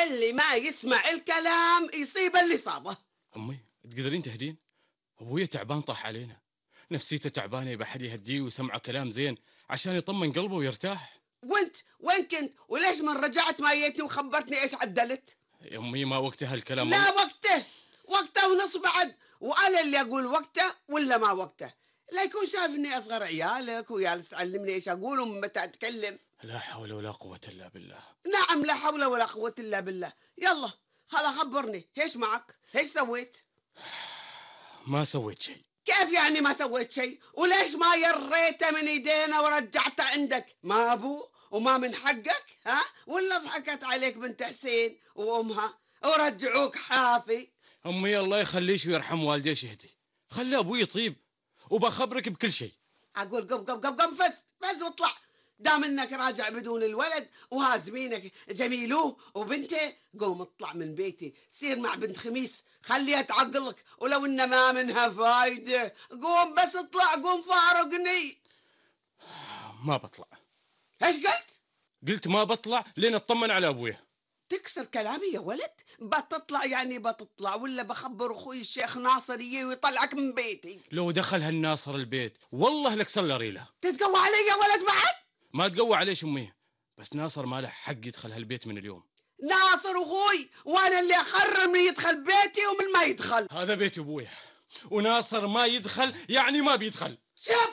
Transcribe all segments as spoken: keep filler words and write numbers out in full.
اللي ما يسمع الكلام يصيب اللي صابه. أمي تقدرين تهدين؟ أبويا تعبان طاح علينا، نفسيته تعبانة، يبقى حد يهديه ويسمعه كلام زين عشان يطمن قلبه ويرتاح. وانت وين كنت؟ وليش من رجعت ما جيتني وخبرتني ايش عدلت؟ يا أمي ما وقتها الكلام. لا وقته، وقته ونص بعد، وأنا اللي أقول وقته ولا ما وقته. لا يكون شافني أصغر عيالك ويالس تعلمني إيش أقول ومن متى أتكلم. لا حول ولا قوة إلا بالله. نعم لا حول ولا قوة إلا بالله. يلا خلا خبرني، ايش معك؟ ايش سويت؟ ما سويت شيء. كيف يعني ما سويت شيء؟ وليش ما يريته من ايدينا ورجعته عندك؟ ما ابو وما من حقك ها؟ ولا ضحكت عليك بنت حسين وامها ورجعوك حافي؟ أمي الله يخليش ويرحم والديش يهدي، خلي أبوي يطيب وبخبرك بكل شيء. أقول قم قم قم قم فز فز واطلع، دام انك راجع بدون الولد وهازمينك جميلوه وبنته. قوم اطلع من بيتي، سير مع بنت خميس خليها تعقلك، ولو ان ما منها فايدة. قوم بس اطلع، قوم فارقني. ما بطلع. ايش قلت؟ قلت ما بطلع لين اطمن على أبويا. تكسر كلامي يا ولد. بتطلع يعني بتطلع، ولا بخبر اخوي الشيخ ناصر يجي ويطلعك من بيتي. لو دخل هالناصر البيت والله لك صلى ريله. تتقوى علي يا ولد بعد؟ ما تقوى عليش أمي، بس ناصر ما له حق يدخل هالبيت من اليوم. ناصر اخوي، وانا اللي اقرر من يدخل بيتي ومن ما يدخل. هذا بيت ابويا، وناصر ما يدخل يعني ما بيدخل. شب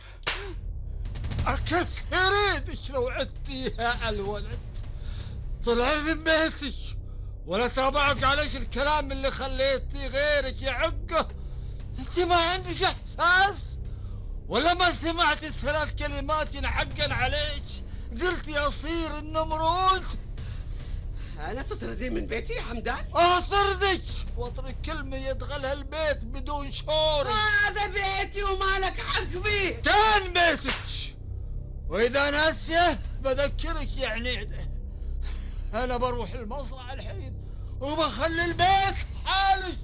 أكسر يدك لو عدتيها على الولد. طلعي من بيتك ولا تربعك عليك الكلام اللي خليتي غيرك يعقه. انت ما عندك احساس ولا ما سمعتي الثلاث كلمات ينحقن عليك؟ قلتي اصير النمرود. انا تطردين من بيتي يا حمدان؟ اطردك واطرد كلمه يدخل هالبيت بدون شعوري. هذا بيتي وما لك حق فيه. كان بيتك، واذا ناسيه بذكرك يعني. انا بروح المزرعه الحين وبخلي البيت حالك.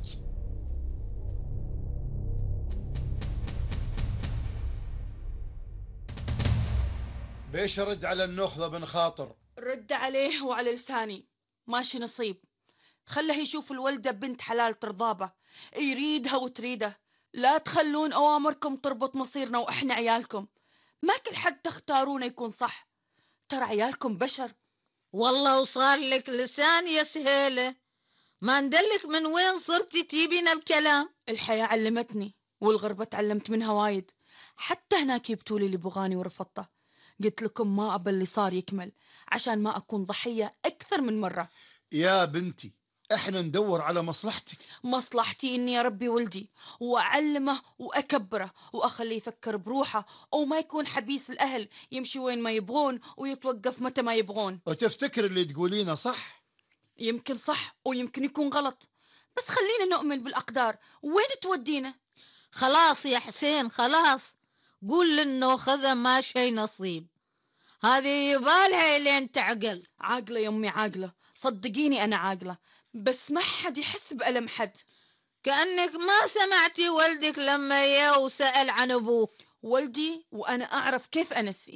بيش ارد على النخلة بن خاطر؟ رد عليه وعلى لساني، ماشي نصيب. خله يشوف الولدة بنت حلال ترضابه، يريدها وتريده. لا تخلون أوامركم تربط مصيرنا وإحنا عيالكم. ما كل حد تختارونه يكون صح، ترى عيالكم بشر. والله وصار لك لسان يا سهيلة، ما ندلك من وين صرتي تجيبين الكلام. الحياة علمتني والغربة تعلمت منها وايد. حتى هناك يبتولي اللي بغاني ورفضته. قلت لكم ما أبى اللي صار يكمل عشان ما أكون ضحية أكثر من مرة. يا بنتي احنا ندور على مصلحتك. مصلحتي إني أربي ولدي وأعلمه وأكبره وأخليه يفكر بروحه، وما يكون حبيس الأهل يمشي وين ما يبغون ويتوقف متى ما يبغون. وتفتكر اللي تقولينه صح؟ يمكن صح ويمكن يكون غلط، بس خلينا نؤمن بالأقدار. وين تودينا؟ خلاص يا حسين خلاص، قول لأنه خذ ما شي نصيب. هذه يبالها لين تعقل. عاقلة يا أمي عاقلة، صدقيني أنا عاقلة، بس ما حد يحس بألم حد. كأنك ما سمعتي ولدك لما يا وسأل عن أبوه. ولدي وأنا أعرف كيف أنسيه.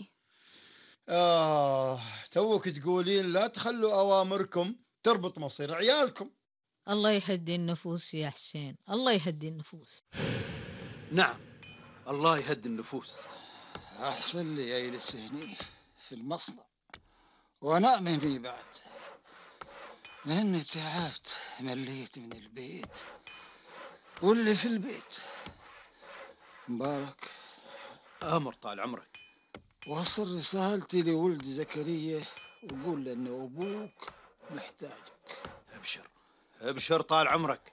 آه توك تقولين لا تخلوا أوامركم تربط مصير عيالكم. الله يهدي النفوس يا حسين، الله يهدي النفوس. نعم الله يهدي النفوس. أحسن لي أجلس هني في المصنع وأنام هني بعد، لأني تعبت مليت من البيت واللي في البيت. مبارك أمر طال عمرك. وصل رسالتي لولد زكريا وقول له إن أبوك محتاجك. أبشر أبشر طال عمرك.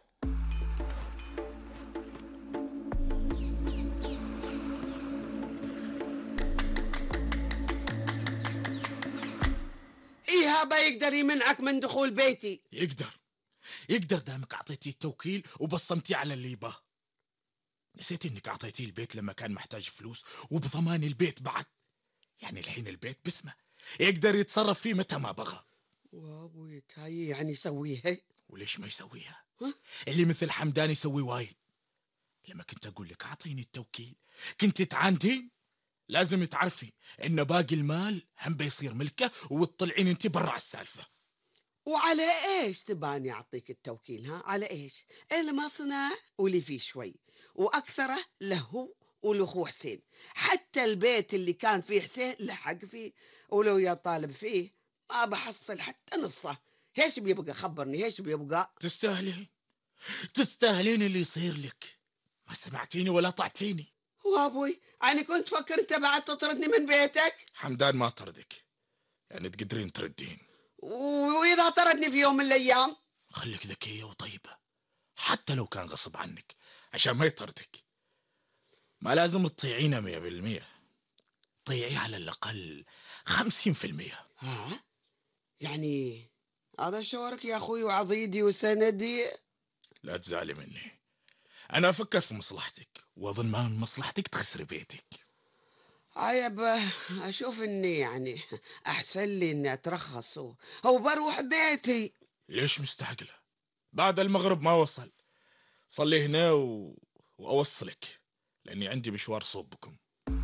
إيهابا يقدر يمنعك من دخول بيتي؟ يقدر يقدر دامك أعطيتي التوكيل وبصمتي على اللي يباه. نسيتي إنك أعطيتي البيت لما كان محتاج فلوس وبضمان البيت بعد. يعني الحين البيت باسمه، يقدر يتصرف فيه متى ما بغى. وابوي هاي يعني يسويها؟ وليش ما يسويها؟ اللي مثل حمدان يسوي وايد. لما كنت أقول لك أعطيني التوكيل كنت تعاندين. لازم تعرفي إن باقي المال هم بيصير ملكه وتطلعين انت برا السالفة. وعلى ايش تباني اعطيك التوكيل؟ ها على ايش؟ المصنع واللي فيه شوي واكثره له والاخو حسين، حتى البيت اللي كان فيه حسين لحق فيه، ولو يا طالب فيه ما بحصل حتى نصه. ايش بيبقى؟ خبرني ايش بيبقى؟ تستاهلين تستاهلين اللي يصير لك. ما سمعتيني ولا طعتيني. وابوي انا كنت فكر انت بعد تطردني من بيتك. حمدان ما طردك، يعني تقدرين تردين. واذا طردني في يوم من الايام؟ خليك ذكية وطيبة حتى لو كان غصب عنك عشان ما يطردك. ما لازم تطيعينه مية بالمية، طيعيه على الأقل خمسين في المية. ها يعني هذا شعورك يا أخوي وعضيدي وسندي؟ لا تزعلي مني، أنا أفكر في مصلحتك وأظن ما من مصلحتك تخسري بيتك. عيب أشوف إني يعني أحسن لي إني أترخص وبروح بيتي. ليش مستعجلة؟ بعد المغرب ما وصل. صلي هنا و... وأوصلك لأني عندي مشوار صوبكم.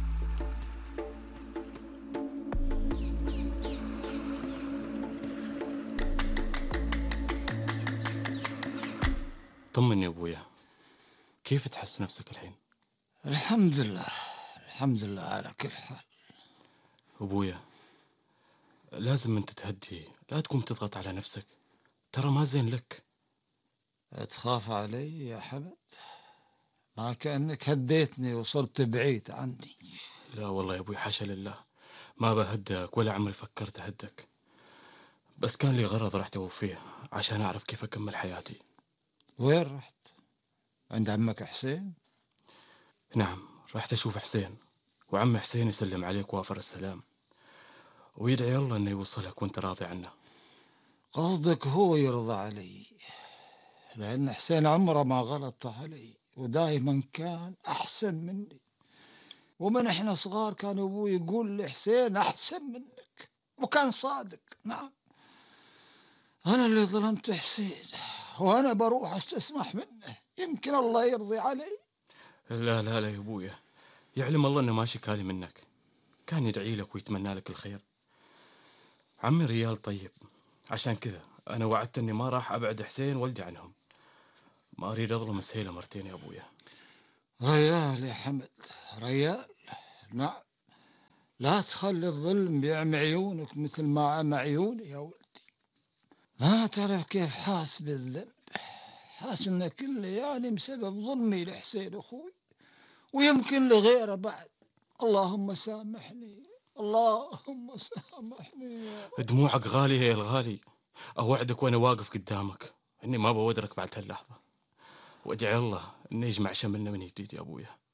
طمني يا أبويا، كيف تحس نفسك الحين؟ الحمد لله الحمد لله على كل حال. أبويا لازم أنت تهدي، لا تقوم تضغط على نفسك، ترى ما زين لك. تخاف علي يا حمد؟ ما كأنك هديتني وصرت بعيد عني. لا والله يا أبوي حاشا لله، ما بهدك ولا عمري فكرت أهدك، بس كان لي غرض رحت أوفيه عشان أعرف كيف أكمل حياتي. وين رحت؟ عند عمك حسين؟ نعم رحت أشوف حسين، وعم حسين يسلم عليك وافر السلام ويدعي الله أنه يوصلك وأنت راضي عنه. قصدك هو يرضى علي؟ لأن حسين عمره ما غلط علي ودائما كان أحسن مني، ومن إحنا صغار كان أبوي يقول لحسين أحسن منك وكان صادق. نعم أنا اللي ظلمت حسين وأنا بروح استسمح منه، يمكن الله يرضي علي. لا لا لا يا أبويا، يعلم الله أنه ما شكالي منك، كان يدعي لك ويتمنى لك الخير. عمي ريال طيب، عشان كذا أنا وعدت أني ما راح أبعد حسين ولدي عنهم، ما أريد أظلم السهيلة مرتين يا أبويا. ريال يا حمد ريال، نعم لا تخلي الظلم بيعمي عيونك مثل ما عمى عيوني يا ولدي. ما تعرف كيف حاس بالذنب، حاس إن كل يعني بسبب ظلمي لحسين أخوي ويمكن لغيره بعد. اللهم سامحني اللهم سامحني. دموعك غالية يا الغالي، أوعدك وأنا واقف قدامك إني ما بودرك بعد هاللحظة، وأدعي الله إنه يجمع شملنا من جديد يا أبويا.